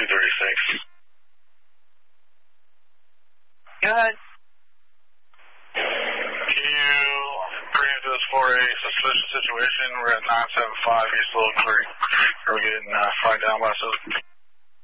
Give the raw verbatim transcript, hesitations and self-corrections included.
two thirty-six. Good. Can you bring us this for a suspicious situation? We're at nine seven five East Little Creek. We're getting uh, flagged down by us.